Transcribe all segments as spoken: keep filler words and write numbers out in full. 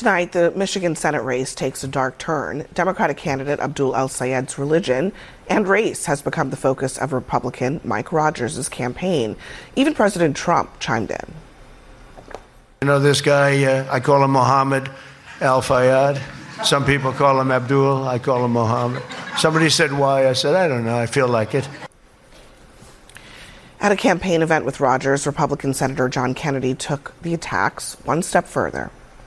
Tonight, the Michigan Senate race takes a dark turn. Democratic candidate Abdul El-Sayed's religion and race has become the focus of Republican Mike Rogers' campaign. Even President Trump chimed in. You know, this guy, uh, I call him Mohammed El-Fayed. Some people call him Abdul. I call him Mohammed. Somebody said why. I said, I don't know. I feel like it. At a campaign event with Rogers, Republican Senator John Kennedy took the attacks one step further.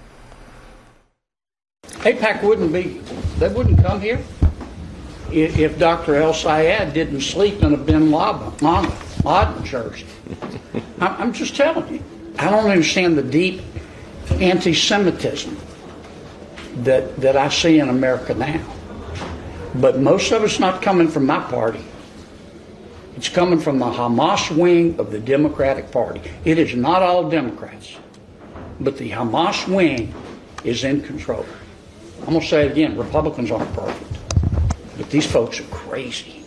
AIPAC wouldn't be, they wouldn't come here if, if Doctor El-Sayed didn't sleep in a bin Laden, Laden jersey. I'm just telling you, I don't understand the deep anti-Semitism that, that I see in America now. But most of it's not coming from my party. It's coming from the Hamas wing of the Democratic Party. It is not all Democrats, but the Hamas wing is in control. I'm going to say it again, Republicans aren't perfect, but these folks are crazy.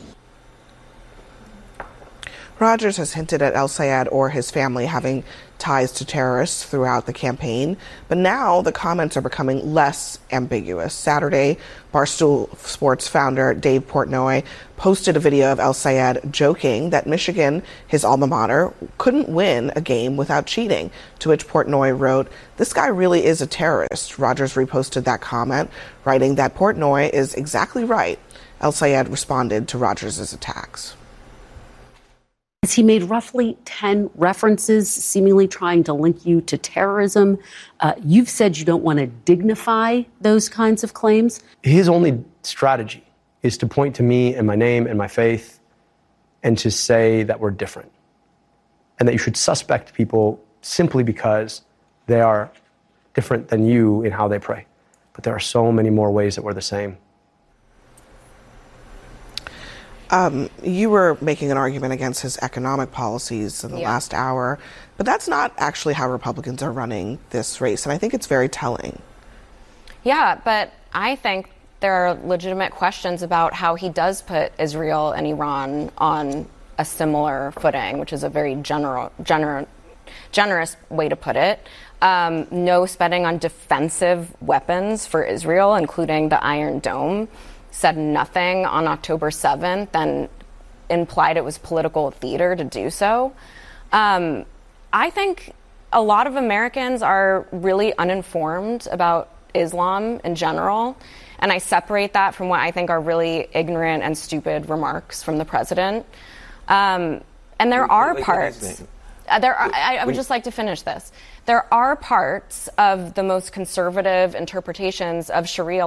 Rogers has hinted at El-Sayed or his family having ties to terrorists throughout the campaign, but now the comments are becoming less ambiguous. Saturday, Barstool Sports founder Dave Portnoy posted a video of El-Sayed joking that Michigan, his alma mater, couldn't win a game without cheating, to which Portnoy wrote, "This guy really is a terrorist." Rogers reposted that comment, writing that Portnoy is exactly right. El-Sayed responded to Rogers' attacks. He made roughly ten references, seemingly trying to link you to terrorism. Uh, you've said you don't want to dignify those kinds of claims. His only strategy is to point to me and my name and my faith and to say that we're different and that you should suspect people simply because they are different than you in how they pray. But there are so many more ways that we're the same. Um, you were making an argument against his economic policies in the yeah. last hour, but that's not actually how Republicans are running this race, and I think it's very telling. Yeah, but I think there are legitimate questions about how he does put Israel and Iran on a similar footing, which is a very general, gener- generous way to put it. Um, no spending on defensive weapons for Israel, including the Iron Dome. Said nothing on October seventh and implied it was political theater to do so. Um, I think a lot of Americans are really uninformed about Islam in general, and I separate that from what I think are really ignorant and stupid remarks from the president. Um, and there are parts... Uh, there are, I, I would just like to finish this. There are parts of the most conservative interpretations of Sharia